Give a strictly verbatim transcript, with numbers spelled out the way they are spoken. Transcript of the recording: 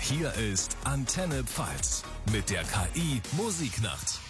Hier ist Antenne Pfalz mit der K I Musiknacht.